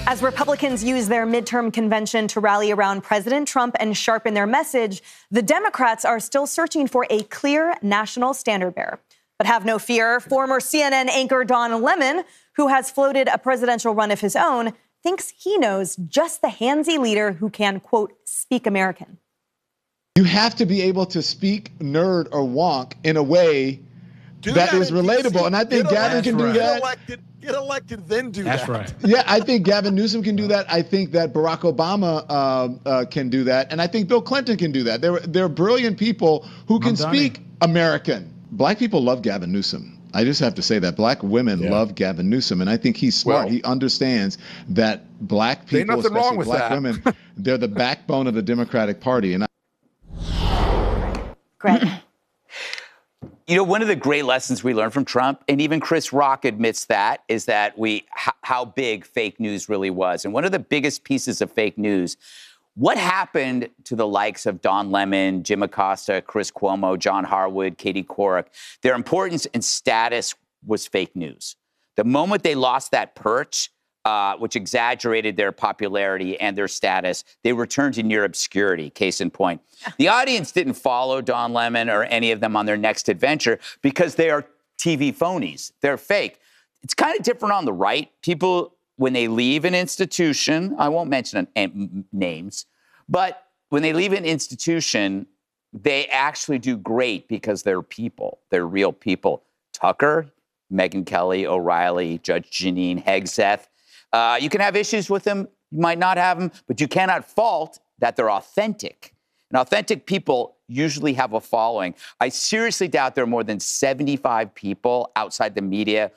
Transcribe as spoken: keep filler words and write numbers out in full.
As Republicans use their midterm convention to rally around President Trump and sharpen their message, the Democrats are still searching for a clear national standard bearer. But have no fear, former C N N anchor Don Lemon, who has floated a presidential run of his own, thinks he knows just the handsy leader who can, quote, speak American. You have to be able to speak nerd or wonk in a way that, that is relatable. And I think Gavin can do right. that. Get elected, get elected, then do That's that. That's right. Yeah, I think Gavin Newsom can do that. I think that Barack Obama uh, uh, can do that. And I think Bill Clinton can do that. They're, they're brilliant people who can speak American. Black people love Gavin Newsom. I just have to say that black women yeah. love Gavin Newsom, and I think he's smart. Well, he understands that black people, nothing wrong especially with black that. women, they're the backbone of the Democratic Party. And I- Great. You know, one of the great lessons we learned from Trump, and even Chris Rock admits that, is that we h- how big fake news really was. And one of the biggest pieces of fake news, what happened to the likes of Don Lemon, Jim Acosta, Chris Cuomo, John Harwood, Katie Couric? Their importance and status was fake news. The moment they lost that perch, uh, which exaggerated their popularity and their status, they returned to near obscurity, case in point. The audience didn't follow Don Lemon or any of them on their next adventure because they are T V phonies. They're fake. It's kind of different on the right. People, when they leave an institution, I won't mention names, but when they leave an institution, they actually do great because they're people. They're real people. Tucker, Megyn Kelly, O'Reilly, Judge Jeanine Hegseth. Uh, you can have issues with them. You might not have them, but you cannot fault that they're authentic. And authentic people usually have a following. I seriously doubt there are more than seventy-five people outside the media